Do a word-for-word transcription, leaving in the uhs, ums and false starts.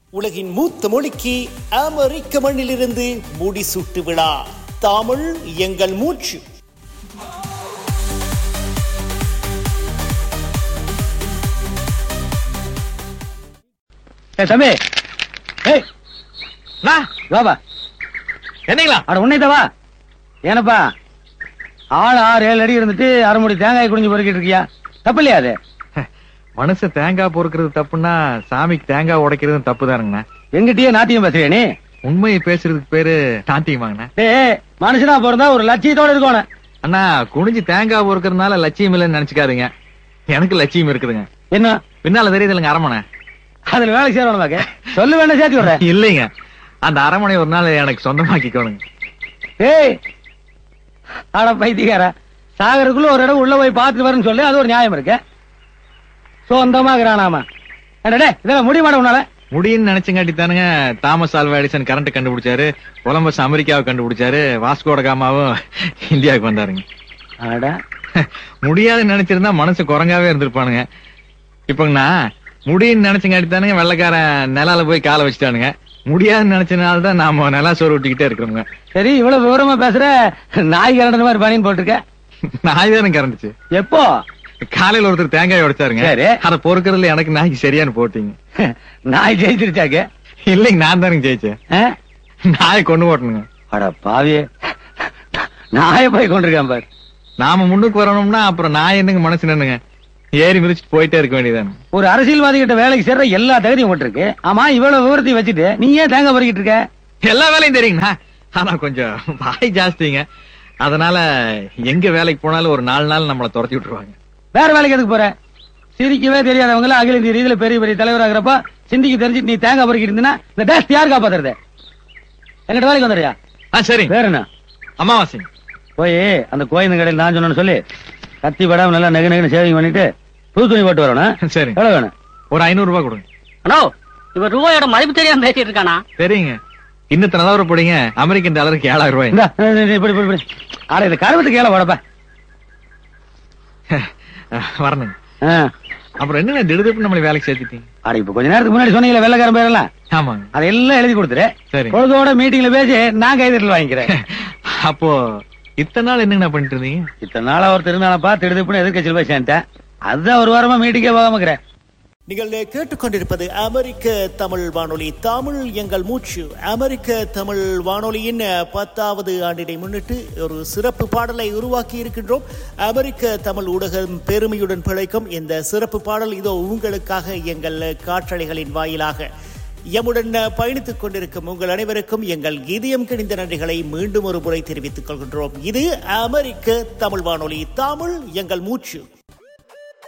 உலகின் மூத்த மொழிக்கு அமெரிக்க மண்ணிலிருந்து முடிசூட்டு விழா. தமிழ் எங்கள் மூச்சு. தம்பி வாபா என்னங்களா? அட உன்னைத்தவா ஏனப்பா ஆள் ஆறு ஏழு அடி இருந்துட்டு அரை முடி தேங்காய் குடிஞ்சு பொறுக்கிட்டு இருக்கியா? தப்பு இல்லையா அது? மனுஷன் தேங்காய் பொறுக்கிறது தப்புன்னா சாமிக்கு தேங்காய் உடைக்கிறது தப்பு தானுங்கண்ணா. எங்கிட்டயே நாட்டியம் பேசுறியா நீ? உண்மையை பேசுறதுக்கு பேரு நாட்டியமாங்கண்ணா. ஏய் மனுஷனா பிறந்தா ஒரு லட்சியத்தோட இருக்கணும். அண்ணா குனிஞ்சு தேங்காய் பொறுக்கிறதுனால லட்சியம் இல்லைன்னு நினைச்சுக்காதீங்க. எனக்கு லட்சியம் இருக்குதுங்க. என்ன பின்னால தெரியுது இல்லைங்க அரமனை. அதுல வேலை சேரணும் சொல்லு வேண்டாம் சேர்த்து விடுறேன். இல்லைங்க அந்த அரமனை ஒரு நாள் எனக்கு சொந்தமாக்கிக்கோணுங்க. ஏய் ஆட பைத்தியக்கார சாகருக்குள்ள ஒரு இடம் உள்ள போய் பாத்துட்டு வரேன்னு சொல்லு. அது ஒரு நியாயம் இருக்கு. சொந்தமாக்குறானாமா இதெல்லாம் முடிய மாட்டேன் உன்னால. முடியும்னு நினைச்சங்காட்டி தானுங்க தாமஸ் ஆல்வா எடிசன் கரண்ட் கண்டுபிடிச்சாரு, கொலம்பஸ் அமெரிக்காவை கண்டுபிடிச்சாரு, வாஸ்கோட காமாவும் இந்தியாவுக்கு வந்தாருங்க. முடியாதுன்னு நினைச்சிருந்தா மனசு குரங்காவே இருந்திருப்பானுங்க. இப்பங்கண்ணா முடியும்னு நினைச்சங்காட்டி தானுங்க வெள்ளைக்காரன் நிலால போய் காலை வச்சுட்டானுங்க. முடியாதுன்னு நினைச்சனால்தான் நாம நிலா சோறு விட்டுக்கிட்டே இருக்கிறோங்க. சரி இவ்வளவு விவரமா பேசுற. நாய் கரண்ட மாதிரி பனின்னு போட்டிருக்க. நாய் தானே கரண்டுச்சு. எப்போ? காலையில ஒருத்தர் தேங்காய் உடைச்சாருங்க. அத பொறுக்கிறதுல எனக்கு நாய்க்கு சரியானு போட்டீங்க. நாய் ஜெயிச்சிருச்சாக்க? இல்லைங்க நான் தானுங்க ஜெயிச்சேன். நாயை கொண்டு போட்டணுங்க. அட பாவியே நாய போய் கொண்டிருக்கான் பாரு. நாம முன்னுக்கு வரணும்னா அப்புறம் நாய் என்னங்க மனசு நின்னுங்க ஏறி மிதிச்சுட்டு போயிட்டே இருக்க வேண்டியதான். ஒரு அரசியல்வாதி கிட்ட வேலைக்கு சேர்ற எல்லா தகுதியும் போட்டிருக்கு. ஆமா இவ்வளவு விவரத்தையும் வச்சுட்டு நீ ஏன் தேங்காய் பறிக்கிட்டு இருக்க? எல்லா வேலையும் தெரியுங்கண்ணா. ஆனா கொஞ்சம் வாய் ஜாஸ்திங்க. அதனால எங்க வேலைக்கு போனாலும் ஒரு நாலு நாள் நம்மளை துரத்தி விட்டுருவாங்க. வேற வேலைக்கு எதுக்கு போற? சிரிக்கவே தெரியாதவங்கள அகில இந்திய ரீதியில பெரிய பெரிய தலைவராகிறப்ப சிந்திக்கு தெரிஞ்சுட்டு நீ தேங்காய் பறிக்கிட்டு இருந்தீங்கன்னா இந்த டேஸ்ட் யார் காப்பாத்துறது? எங்கிட்ட வேலைக்கு வந்துடுறியா? சரி வேற என்ன? அமாவாசை போய் அந்த கோயில் கடையில் நான் சொன்னு சொல்லி கத்தி படாம நல்லா நெகு நெகுன்னு சேவிங் பண்ணிட்டு புது துணி போட்டு வரணும். சரி எவ்வளவு வேணும்? ஒரு ஐநூறு ரூபாய் கொடுங்க. அண்ணோ இவர் ரூபாயோட மதிப்பு தெரியாம பேசிட்டு இருக்கானா? சரிங்க இன்னத்து நல்லா போடுங்க. அமெரிக்கன் டாலருக்கு ஏழாயிரம் ரூபாய். ஆனா இந்த கருவத்துக்கு ஏழை போடப்ப வரணுங்க. அப்புறம் என்ன திடுதிப்பு நம்மளை வேலைக்கு சேர்த்துட்டீங்க? அட இப்ப கொஞ்ச நேரத்துக்கு முன்னாடி சொன்னீங்களா வெள்ளக்காரன் பேரெல்லாம்? ஆமாங்க அதெல்லாம் எழுதி கொடுத்துரு. சரி பொழுதோட மீட்டிங்ல பேசி நான் கைதட்டல் வாங்கிக்கிறேன். அப்போ இத்தனை நாள் என்னங்க பண்ணிட்டு இருந்தீங்க? இத்தனை நாள் அவர் திருநாளப்பா திடுதிப்புன்னு எதிர்கட்சியில் போய் சேர்ந்தேன். அதுதான் ஒரு வாரமா மீட்டிங்கே போகாமக்கிறேன். நீங்கள் கேட்டுக்கொண்டிருப்பது அமெரிக்க தமிழ் வானொலி. தமிழ் எங்கள் மூச்சு. அமெரிக்க தமிழ் வானொலியின் பத்தாவது ஆண்டினை முன்னிட்டு ஒரு சிறப்பு பாடலை உருவாக்கி இருக்கின்றோம். அமெரிக்க தமிழ் ஊடகம் பெருமையுடன் பிழைக்கும் இந்த சிறப்பு பாடல் இதோ உங்களுக்காக எங்கள் காற்றலைகளின் வாயிலாக எம்முடன் பயணித்துக் கொண்டிருக்கும் உங்கள் அனைவருக்கும் எங்கள் இதயம் கிணிந்த நன்றிகளை மீண்டும் ஒரு முறை தெரிவித்துக் கொள்கின்றோம். இது அமெரிக்க தமிழ் வானொலி. தமிழ் எங்கள் மூச்சு.